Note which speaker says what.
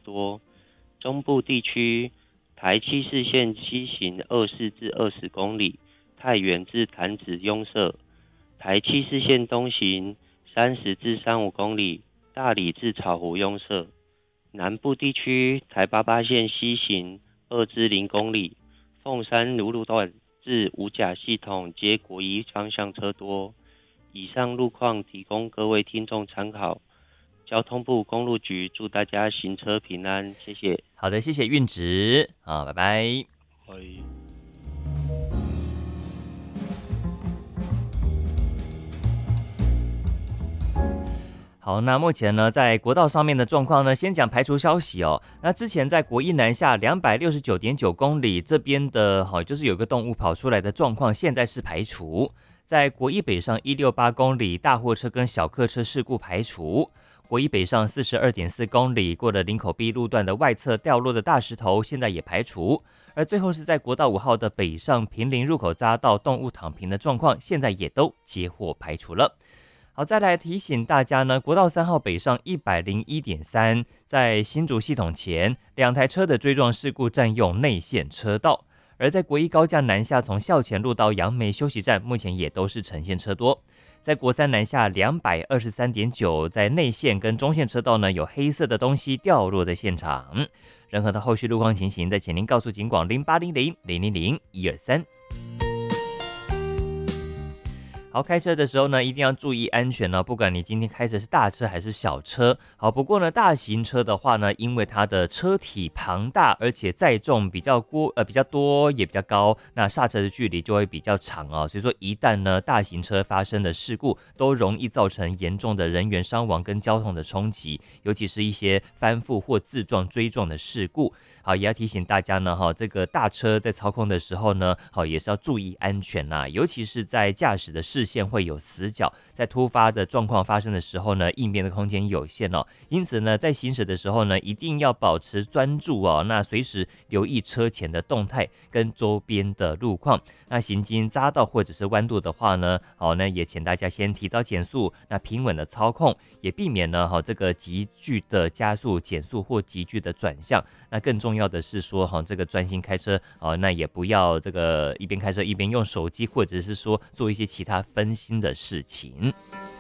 Speaker 1: 多。中部地区台74线西行24至20公里，太原至潭子拥塞；台74线东行30至35公里，大理至草湖拥塞。南部地区台88线西行2至0公里，凤山路段至五甲系统皆国一方向车多。以上路况提供各位听众参考。交通部公路局祝大家行车平安，谢谢。
Speaker 2: 好的，谢谢运直啊，拜拜。好，那目前呢，在国道上面的状况呢，先讲排除消息哦。那之前在国一南下269.9公里这边的，就是有个动物跑出来的状况，现在是排除。在国一北上168公里，大货车跟小客车事故排除。国一北上42.4公里，过了林口 B 路段的外侧掉落的大石头，现在也排除。而最后是在国道5号的北上坪林入口匝道动物躺平的状况，现在也都接获排除了。好，再来提醒大家呢，国道3号北上101.3，在新竹系统前2台车的追撞事故占用内线车道。而在国一高架南下从校前路到杨梅休息站，目前也都是呈现车多。在国三南下223.9，在内线跟中线车道呢有黑色的东西掉落在现场。任何的后续路况情形，在请您告诉警广0800-000-123。好，开车的时候呢，一定要注意安全哦。不管你今天开的是大车还是小车，好，不过呢，大型车的话呢，因为它的车体庞大，而且载重比较多，也比较高，那刹车的距离就会比较长哦。所以说，一旦呢大型车发生的事故，都容易造成严重的人员伤亡跟交通的冲击，尤其是一些翻覆或自撞、追撞的事故。好，也要提醒大家呢，这个大车在操控的时候呢，也是要注意安全啦，尤其是在驾驶的视线会有死角，在突发的状况发生的时候呢，应变的空间有限哦，因此呢，在行驶的时候呢，一定要保持专注哦，那随时留意车前的动态跟周边的路况。那行经匝道或者是弯路的话呢，好，那也请大家先提早减速，那平稳的操控，也避免呢，这个急剧的加速、减速或急剧的转向。那更重要的是说，这个专心开车，那也不要这个一边开车一边用手机，或者是说做一些其他分心的事情。